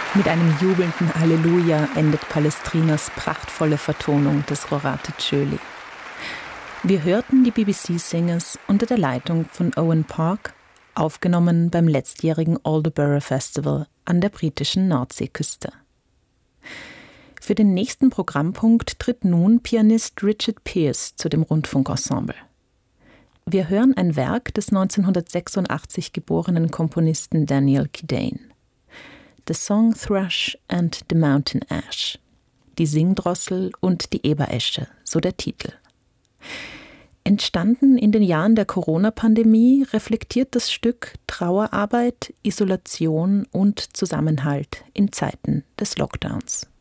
Mit einem jubelnden Halleluja endet Palestrinas prachtvolle Vertonung des Rorate Tschöli. Wir hörten die BBC-Singers unter der Leitung von Owen Park, aufgenommen beim letztjährigen Aldeburgh Festival an der britischen Nordseeküste. Für den nächsten Programmpunkt tritt nun Pianist Richard Pearce zu dem Rundfunkensemble. Wir hören ein Werk des 1986 geborenen Komponisten Daniel Kidane. The Song Thrush and the Mountain Ash. Die Singdrossel und die Eberesche, so der Titel. Entstanden in den Jahren der Corona-Pandemie, reflektiert das Stück Trauerarbeit, Isolation und Zusammenhalt in Zeiten des Lockdowns.